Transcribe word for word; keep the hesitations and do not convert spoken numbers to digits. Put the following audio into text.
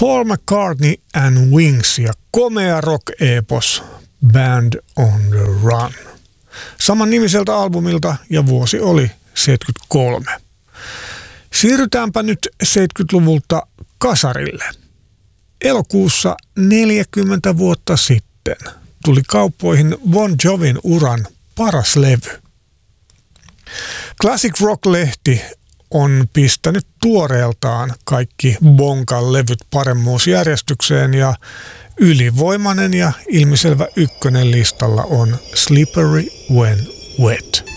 Paul McCartney and Wings ja komea rock-epos Band on the Run. Saman nimiseltä albumilta ja vuosi oli seitsemänkymmentäkolme. Siirrytäänpä nyt seitsemänkymmentäluvulta kasarille. Elokuussa neljäkymmentä vuotta sitten tuli kauppoihin Bon Jovin uran paras levy. Classic Rock-lehti on pistänyt tuoreeltaan kaikki Bonkan levyt paremmuusjärjestykseen ja ylivoimainen ja ilmiselvä ykkönen listalla on Slippery When Wet.